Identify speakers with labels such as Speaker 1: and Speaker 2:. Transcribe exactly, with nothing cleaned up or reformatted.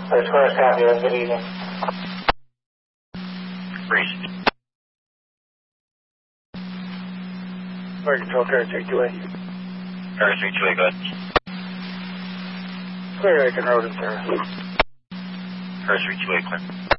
Speaker 1: First Forest, copy. Good evening.
Speaker 2: Breeze.
Speaker 1: Fire control, car three two eight.
Speaker 2: Car three two eight, go ahead.
Speaker 1: Clear Aiken Road and Terrace.
Speaker 2: Car three two eight, clear.